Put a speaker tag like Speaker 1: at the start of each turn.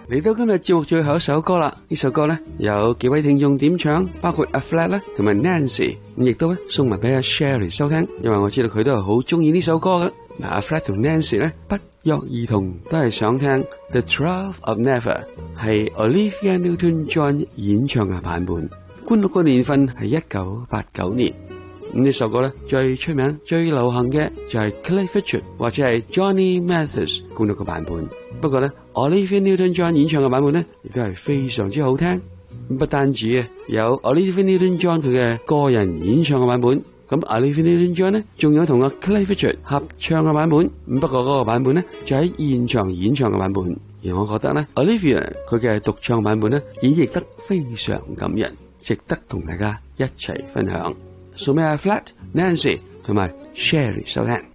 Speaker 1: 嚟到今日節目最後一首歌啦，呢首歌呢有幾位聽眾點唱，包括阿 Flat 啦同埋 Nancy， 亦都送埋俾阿 Sherry 收聽，因為我知道佢都係好中意呢首歌嘅。嗱，阿 Flat 同 Nancy 呢不約而同都係想聽 The Triumph of Never， 係 Olivia Newton-John 演唱嘅版本，觀錄個年份係1989年。咁呢首歌咧最出名、最流行嘅就係 Cliff Richard 或者係 Johnny Mathis 觀錄嘅版本。不過咧 Olivia Newton-John 演唱嘅版本咧亦都係非常之好聽。不單止啊，有 Olivia Newton-John 佢嘅個人演唱嘅版本，咁 Olivia Newton-John 咧仲有同阿 Cliff Richard 合唱嘅版本。不過嗰個版本咧就喺現場演唱嘅版本。而我覺得咧 Olivia 佢嘅獨唱版本咧演繹得非常感人，值得同大家一齊分享。送俾阿 Flat、Nancy 同埋 Sherry 收聽。